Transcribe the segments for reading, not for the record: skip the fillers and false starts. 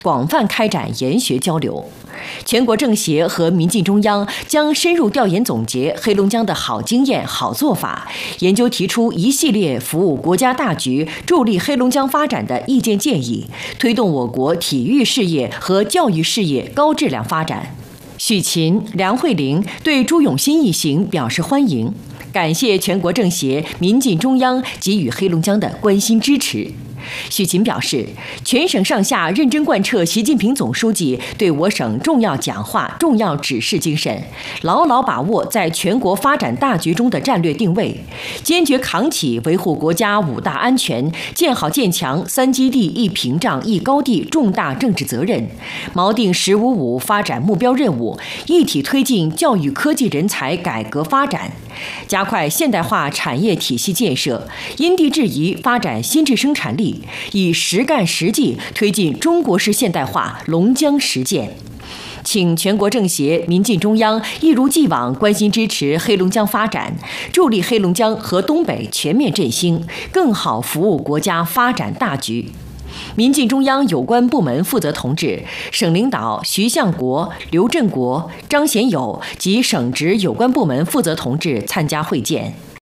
广泛开展研学交流。全国政协和民进中央将深入调研总结黑龙江的好经验、好做法，研究提出一系列服务国家大局、助力黑龙江发展的意见建议，推动我国体育事业和教育事业高质量发展。许勤、梁慧玲对朱永新一行表示欢迎，感谢全国政协、民进中央给予黑龙江的关心支持。许勤表示，全省上下认真贯彻习近平总书记对我省重要讲话、重要指示精神，牢牢把握在全国发展大局中的战略定位，坚决扛起维护国家五大安全、建好建强三基地一屏障一高地重大政治责任，锚定“15+5”发展目标任务，一体推进教育科技人才改革发展，加快现代化产业体系建设，因地制宜发展新质生产力，以实干实际推进中国式现代化龙江实践。请全国政协、民进中央一如既往关心支持黑龙江发展，助力黑龙江和东北全面振兴，更好服务国家发展大局。民进中央有关部门负责同志、省领导徐向国、刘振国、张贤友及省直有关部门负责同志参加会见。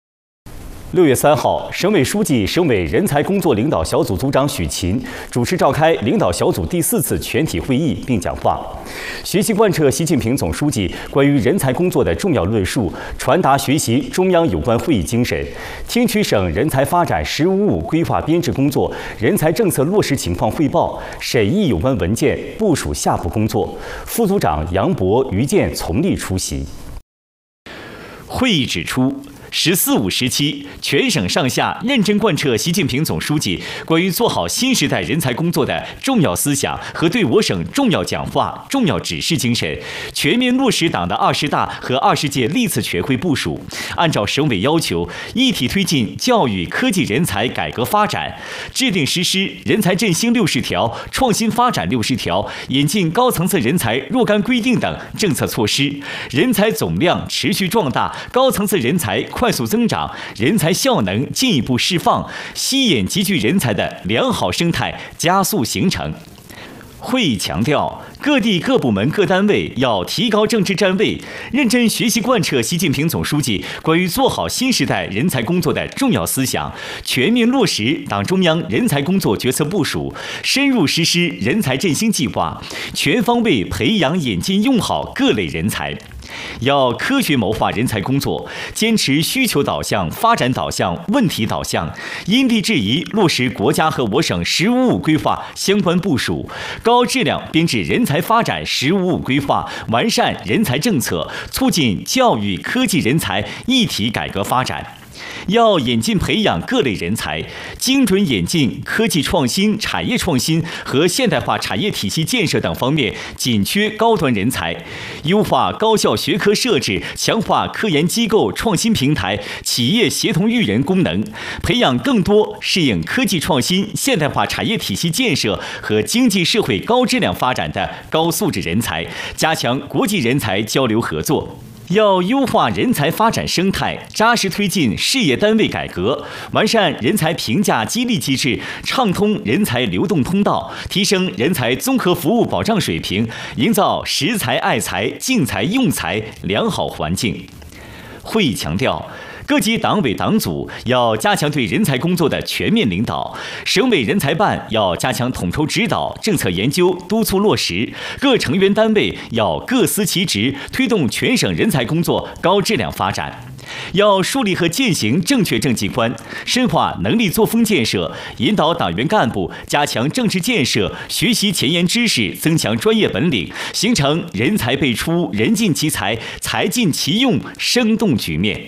6月3号，省委书记、省委人才工作领导小组组长许勤主持召开领导小组第4次全体会议并讲话，学习贯彻习近平总书记关于人才工作的重要论述，传达学习中央有关会议精神，听取省人才发展“15+5”规划编制工作、人才政策落实情况汇报，审议有关文件，部署下步工作。副组长杨博、于健从例出席。 会议指出，“14+5”时期，全省上下认真贯彻习近平总书记关于做好新时代人才工作的重要思想和对我省重要讲话、重要指示精神，全面落实党的20大和20届历次全会部署，按照省委要求，一体推进教育科技人才改革发展，制定实施人才振兴60条、创新发展60条、引进高层次人才若干规定等政策措施，人才总量持续壮大，高层次人才快速增长，人才效能进一步释放，吸引集聚人才的良好生态加速形成。会议强调，各地各部门各单位要提高政治站位，认真学习贯彻习近平总书记关于做好新时代人才工作的重要思想，全面落实党中央人才工作决策部署，深入实施人才振兴计划，全方位培养引进用好各类人才。要科学谋划人才工作，坚持需求导向、发展导向、问题导向，因地制宜落实国家和我省“15+5”规划相关部署，高质量编制人才发展“15+5”规划，完善人才政策，促进教育科技人才一体改革发展。要引进培养各类人才，精准引进科技创新、产业创新和现代化产业体系建设等方面紧缺高端人才，优化高校学科设置，强化科研机构创新平台、企业协同育人功能，培养更多适应科技创新、现代化产业体系建设和经济社会高质量发展的高素质人才，加强国际人才交流合作。要优化人才发展生态，扎实推进事业单位改革，完善人才评价激励机制，畅通人才流动通道，提升人才综合服务保障水平，营造识才爱才、竞才用才良好环境。会议强调，各级党委党组要加强对人才工作的全面领导，省委人才办要加强统筹指导、政策研究、督促落实，各成员单位要各司其职，推动全省人才工作高质量发展。要树立和践行正确政绩观，深化能力作风建设，引导党员干部加强政治建设，学习前沿知识，增强专业本领，形成人才辈出、人尽其才、才尽其用生动局面。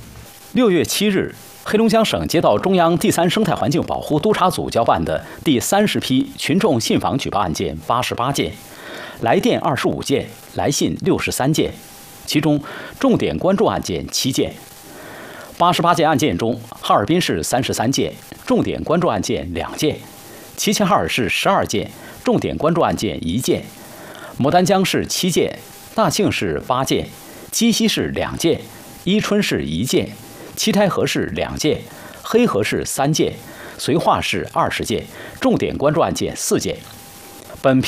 6月7日，黑龙江省接到中央第3生态环境保护督察组交办的第30批群众信访举报案件88件，来电25件，来信63件，其中重点关注案件7件。88件案件中，哈尔滨市33件，重点关注案件2件；齐齐哈尔市12件，重点关注案件1件；牡丹江市7件，大庆市8件，鸡西市2件，伊春市1件，七台河市2件，黑河市3件，绥化市20件，重点关注案件4件。 本